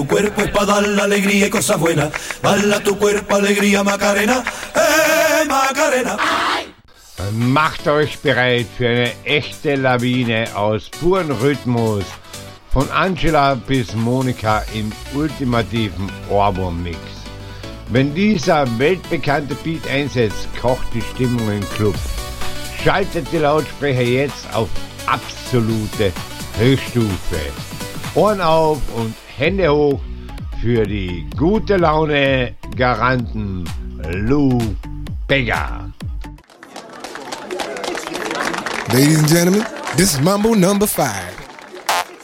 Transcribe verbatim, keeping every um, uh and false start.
Tu cuerpo es para dar la alegría y cosas buenas. Bala tu cuerpo, alegría, Macarena. Eh, Macarena. Macht euch bereit für eine echte Lawine aus purem Rhythmus. Von Angela bis Monika im ultimativen Ohrwurm-Mix. Wenn dieser weltbekannte Beat einsetzt, kocht die Stimmung im Club. Schaltet die Lautsprecher jetzt auf absolute Höchststufe. Ohren auf und Hände hoch für die gute Laune Garanten Lou Bega. Ladies and gentlemen, this is Mambo number five.